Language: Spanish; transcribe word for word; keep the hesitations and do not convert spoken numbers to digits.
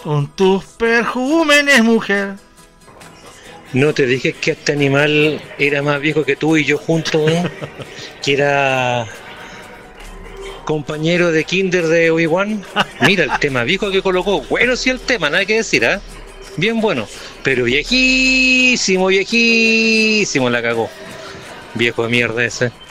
Con tus perjúmenes, mujer. No te dije que este animal era más viejo que tú y yo juntos, weón. Que era compañero de kinder de Obi-Wan. Mira el tema viejo que colocó. Bueno, sí, el tema, nada que decir, ¿ah? ¿eh? Bien bueno. Pero viejísimo, viejísimo la cagó. Viejo de mierda ese.